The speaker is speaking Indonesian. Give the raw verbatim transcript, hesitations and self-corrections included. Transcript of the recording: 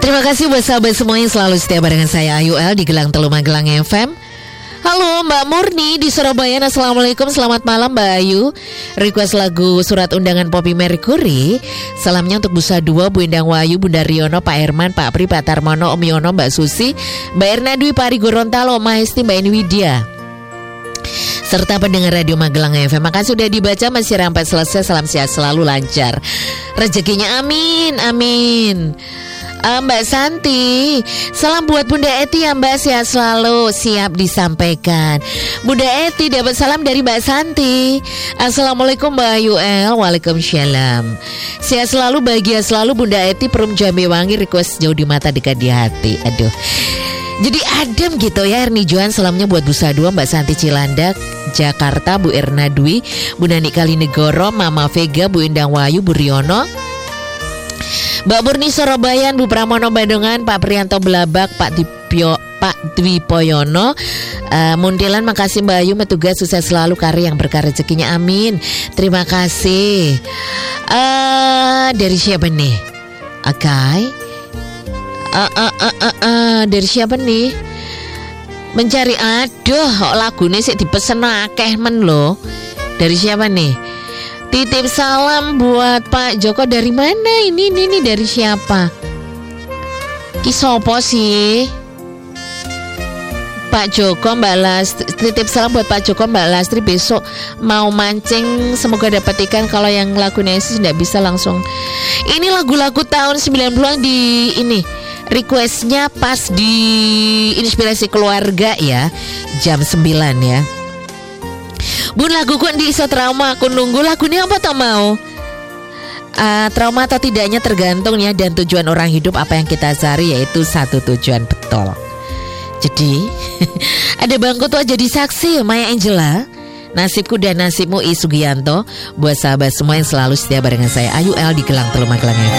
Terima kasih buat sahabat semua yang selalu setia barengan saya Ayu L di Gelang Telu Magelang F M. Halo Mbak Murni di Surabaya. Assalamualaikum, selamat malam Mbak Ayu. Request lagu Surat Undangan Poppy Mercury. Salamnya untuk Busa dua, Bu Endang Wayu, Bunda Riono, Pak Herman, Pak Pri, Pak Tarmono, Om Yono, Mbak Susi, Mbak Erna Dwi, Pak Ari Gorontalo, Om Mahesti, Mbak Eni Widya, serta pendengar Radio Magelang F M. Makasih sudah dibaca, masih sampai selesai. Salam sehat selalu, lancar rezekinya, amin, amin. Uh, Mbak Santi, salam buat Bunda Eti ya Mbak, sehat selalu, siap disampaikan. Bunda Eti dapat salam dari Mbak Santi. Assalamualaikum Mbak Ayu L. Waalaikumsalam. Sehat selalu, bahagia selalu Bunda Eti, Perum Jambe Wangi, request jauh di mata dekat di hati. Aduh, jadi adem gitu ya. Erni Johan salamnya buat Busa dua, Mbak Santi Cilandak Jakarta, Bu Erna Dwi, Bu Nani Kalinegoro, Mama Vega, Bu Endang Wayu, Bu Riono, Mbak Murni Surabaya, Bu Pramono Bandungan, Pak Prianto Belabak, Pak Dipyo, Pak Dwi Poyono, uh, Muntilan. Makasih Mbak Ayu, metugas sukses selalu, kari yang berkah rezekinya, amin. Terima kasih. uh, Dari siapa nih? Akai uh, uh, uh, uh, uh, Dari siapa nih? Mencari, aduh lagunya sih dipesen akeh men loh. Dari siapa nih? Titip salam buat Pak Joko, dari mana ini? Ini, ini dari siapa? Ki sopo sih? Pak Joko, Mbak Lastri. Titip salam buat Pak Joko, Mbak Lastri, besok mau mancing, semoga dapat ikan. Kalau yang lagunya sih tidak bisa langsung. Ini lagu-lagu tahun sembilan puluhan di ini. Requestnya pas di Inspirasi Keluarga ya, jam sembilan ya. Bun, lagu kok di iso trauma, aku nunggu lagunya apa tau mau. uh, Trauma atau tidaknya tergantung ya, dan tujuan orang hidup apa yang kita cari, yaitu satu tujuan betul. Jadi ada bangku tua jadi saksi, Maya Angela, Nasibku dan Nasibmu, I Sugianto. Buat sahabat semua yang selalu setia barengan saya Ayu L di Gelang Telu Magelang.